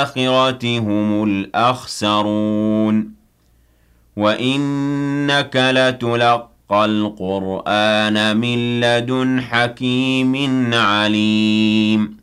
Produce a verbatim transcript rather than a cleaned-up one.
الْآخِرَةِ هُمُ الْأَخْسَرُونَ وَإِنَّكَ لَتُلَقَّى الْقُرْآنَ مِن لَّدُنْ حَكِيمٍ عَلِيمٍ